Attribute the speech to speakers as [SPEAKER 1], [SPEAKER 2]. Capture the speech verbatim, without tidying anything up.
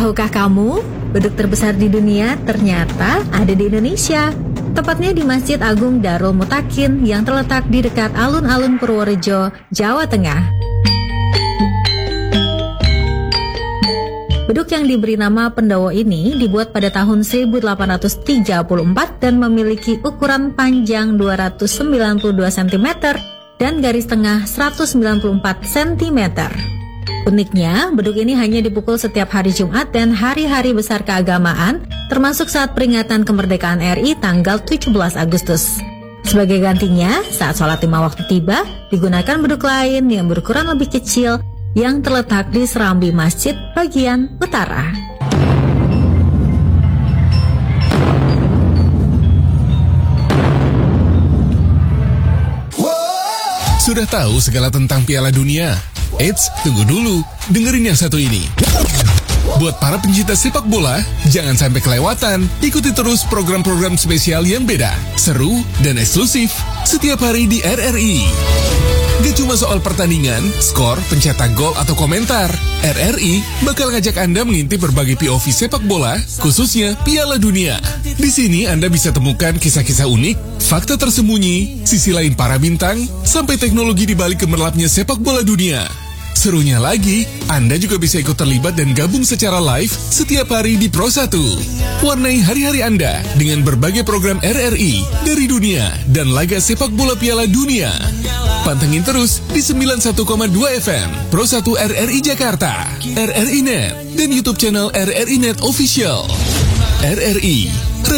[SPEAKER 1] Tahukah kamu, beduk terbesar di dunia ternyata ada di Indonesia. Tepatnya di Masjid Agung Darul Mutakin yang terletak di dekat alun-alun Purworejo, Jawa Tengah. Beduk yang diberi nama Pendowo ini dibuat pada tahun seribu delapan ratus tiga puluh empat dan memiliki ukuran panjang dua ratus sembilan puluh dua sentimeter dan garis tengah seratus sembilan puluh empat sentimeter. Uniknya, beduk ini hanya dipukul setiap hari Jumat dan hari-hari besar keagamaan, termasuk saat peringatan kemerdekaan R I tanggal tujuh belas Agustus. Sebagai gantinya, saat sholat lima waktu tiba, digunakan beduk lain yang berukuran lebih kecil yang terletak di serambi masjid bagian utara.
[SPEAKER 2] Sudah tahu segala tentang Piala Dunia? Eits, tunggu dulu, dengerin yang satu ini. Buat para pencinta sepak bola, jangan sampai kelewatan. Ikuti terus program-program spesial yang beda, seru, dan eksklusif setiap hari di R R I. Gak cuma soal pertandingan, skor, pencetak gol, atau komentar. R R I bakal ngajak Anda mengintip berbagai P O V sepak bola, khususnya Piala Dunia. Di sini Anda bisa temukan kisah-kisah unik, fakta tersembunyi, sisi lain para bintang, sampai teknologi di balik gemerlapnya sepak bola dunia. Serunya lagi, Anda juga bisa ikut terlibat dan gabung secara live setiap hari di Pro satu. Warnai hari-hari Anda dengan berbagai program R R I dari dunia dan laga sepak bola Piala Dunia. Pantengin terus di sembilan puluh satu koma dua F M Pro satu R R I Jakarta, R R I Net, dan YouTube channel R R I Net Official. R R I